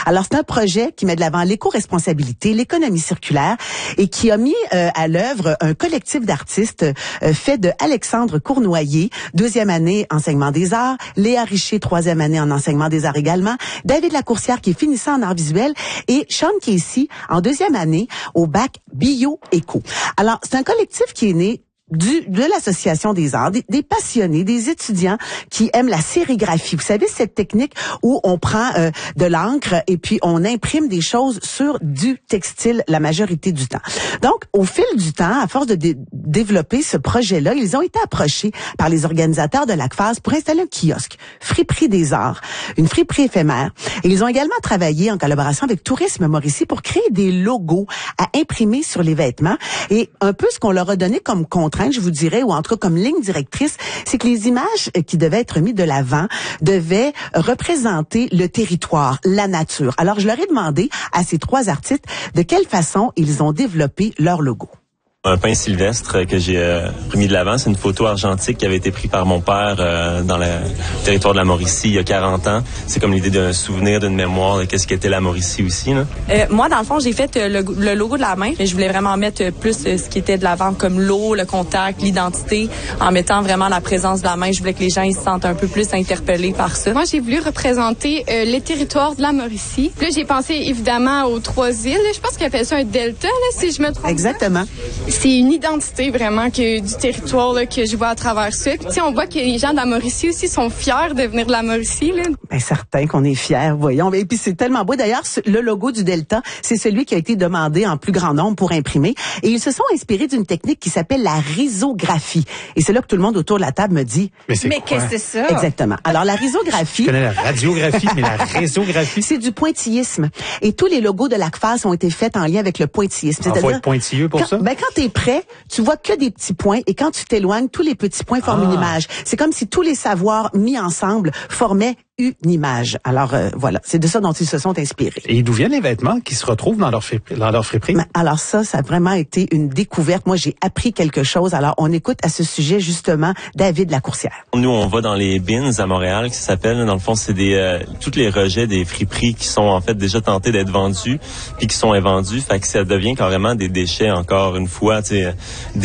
Alors, c'est un projet qui met de l'avant l'éco-responsabilité, l'économie circulaire et qui a mis à l'œuvre un collectif d'artistes fait de Alexandre Cournoyer, 2e année enseignement des arts, Léa Richer, 3e année en enseignement des arts également, David Lacourcière qui est finissant en arts visuels et Sean Casey en 2e année au bac bio-éco. Alors, c'est un collectif qui est né de l'association des arts, des passionnés, des étudiants qui aiment la sérigraphie. Vous savez, cette technique où on prend de l'encre et puis on imprime des choses sur du textile la majorité du temps. Donc, au fil du temps, à force de développer ce projet-là, ils ont été approchés par les organisateurs de l'ACFAS pour installer un kiosque, Friperie des arts, une friperie éphémère. Et ils ont également travaillé en collaboration avec Tourisme Mauricie pour créer des logos à imprimer sur les vêtements. Et un peu ce qu'on leur a donné comme contrainte, je vous dirais, ou en tout cas comme ligne directrice, c'est que les images qui devaient être mises de l'avant devaient représenter le territoire, la nature. Alors, je leur ai demandé à ces 3 artistes de quelle façon ils ont développé leur logo. Un pain sylvestre que j'ai remis de l'avant, c'est une photo argentique qui avait été prise par mon père dans le territoire de la Mauricie il y a 40 ans. C'est comme l'idée d'un souvenir, d'une mémoire de qu'est-ce qu'était la Mauricie aussi. Là. Moi, dans le fond, j'ai fait le logo de la main. Je voulais vraiment mettre plus ce qui était de l'avant, comme l'eau, le contact, l'identité, en mettant vraiment la présence de la main. Je voulais que les gens ils se sentent un peu plus interpellés par ça. Moi, j'ai voulu représenter les territoires de la Mauricie. Là, j'ai pensé évidemment aux 3 îles. Je pense qu'ils appellent ça un delta, là, si je me trompe. Exactement. C'est une identité vraiment du territoire là, que je vois à travers ça. Puis, on voit que les gens de la Mauricie aussi sont fiers de venir de la Mauricie. Là. Bien, certain qu'on est fiers, voyons. Et puis c'est tellement beau. D'ailleurs, le logo du Delta, c'est celui qui a été demandé en plus grand nombre pour imprimer. Et ils se sont inspirés d'une technique qui s'appelle la risographie. Et c'est là que tout le monde autour de la table me dit... Mais qu'est-ce que c'est ça? Exactement. Alors, la risographie... Je connais la radiographie, mais la risographie... C'est du pointillisme. Et tous les logos de l'ACFAS ont été faits en lien avec le pointillisme. Il faut être pointilleux pour ça? Ben, quand t'es prêt, tu vois que des petits points et quand tu t'éloignes, tous les petits points forment une image. C'est comme si tous les savoirs mis ensemble formaient une image. Alors voilà, c'est de ça dont ils se sont inspirés. Et d'où viennent les vêtements qui se retrouvent dans leur friperie? Alors ça a vraiment été une découverte. Moi, j'ai appris quelque chose. Alors, on écoute à ce sujet justement David Lacourcière. Nous, on va dans les bins à Montréal, qui s'appelle. Dans le fond, c'est tous les rejets des friperies qui sont en fait déjà tentés d'être vendus, puis qui sont invendus. Fait que ça devient carrément des déchets encore une fois, tu sais,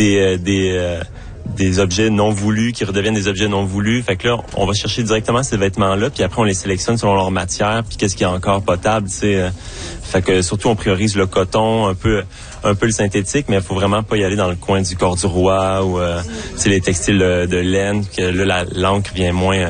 des objets non voulus qui redeviennent des objets non voulus. Fait que là, on va chercher directement ces vêtements-là, puis après on les sélectionne selon leur matière, puis qu'est-ce qui est encore potable, tu sais. Fait que surtout on priorise le coton, un peu le synthétique, mais il faut vraiment pas y aller dans le coin du corduroy ou les textiles de laine, que là l'encre vient moins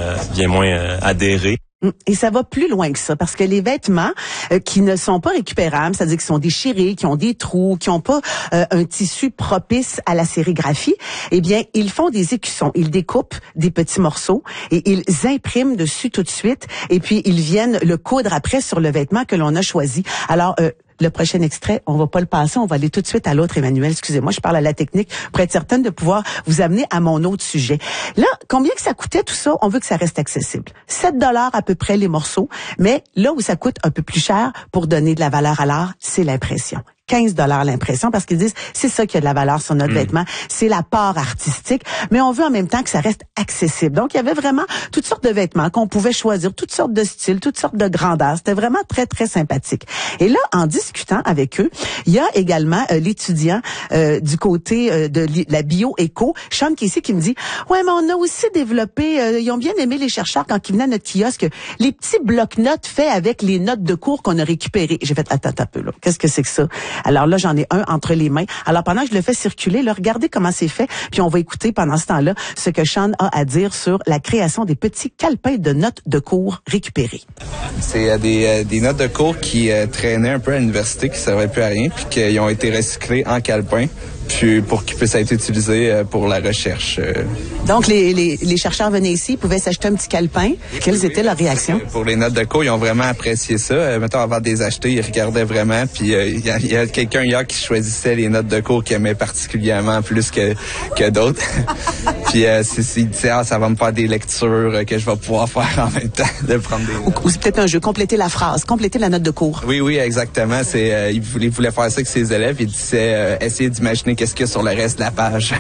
adhérer. Et ça va plus loin que ça, parce que les vêtements qui ne sont pas récupérables, c'est-à-dire qui sont déchirés, qui ont des trous, qui n'ont pas un tissu propice à la sérigraphie, eh bien, ils font des écussons. Ils découpent des petits morceaux et ils impriment dessus tout de suite, et puis ils viennent le coudre après sur le vêtement que l'on a choisi. Alors, le prochain extrait, on va pas le passer, on va aller tout de suite à l'autre, Emmanuel. Excusez-moi, je parle à la technique pour être certaine de pouvoir vous amener à mon autre sujet. Là, combien que ça coûtait tout ça? On veut que ça reste accessible. 7 $ à peu près les morceaux, mais là où ça coûte un peu plus cher pour donner de la valeur à l'art, c'est l'impression. 15 $ l'impression, parce qu'ils disent c'est ça qui a de la valeur sur notre vêtement, c'est la part artistique, mais on veut en même temps que ça reste accessible. Donc il y avait vraiment toutes sortes de vêtements qu'on pouvait choisir, toutes sortes de styles, toutes sortes de grandeurs. C'était vraiment très très sympathique. Et là, en discutant avec eux, il y a également l'étudiant du côté de la bio-éco, Sean Casey, qui me dit ouais, mais on a aussi développé, ils ont bien aimé les chercheurs quand ils venaient à notre kiosque, les petits blocs-notes faits avec les notes de cours qu'on a récupérées. J'ai fait attends un peu là, qu'est-ce que c'est que ça? Alors là, j'en ai un entre les mains. Alors pendant que je le fais circuler, là, regardez comment c'est fait, puis on va écouter pendant ce temps-là ce que Sean a à dire sur la création des petits calepins de notes de cours récupérés. C'est des notes de cours qui traînaient un peu à l'université, qui servaient plus à rien, puis qui ont été recyclés en calepins, puis pour qu'ils puissent être utilisés pour la recherche. Donc les chercheurs venaient ici, pouvaient s'acheter un petit calepin. Quelles étaient leurs réactions? Pour les notes de cours, ils ont vraiment apprécié ça. Mettons, avant de les acheter, ils regardaient vraiment, puis il y a quelqu'un hier qui choisissait les notes de cours qu'il aimait particulièrement plus que d'autres. Puis il disait ça va me faire des lectures que je vais pouvoir faire en même temps, de prendre des notes. Ou c'est peut-être un jeu, compléter la phrase, compléter la note de cours. Oui, exactement. C'est il voulait faire ça avec ses élèves. Il disait essayer d'imaginer qu'est-ce qu'il y a sur le reste de la page.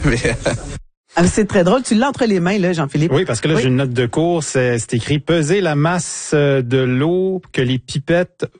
C'est très drôle. Tu l'as entre les mains, là, Jean-Philippe. Oui, parce que là, j'ai une note de cours. C'est écrit « Peser la masse de l'eau que les pipettes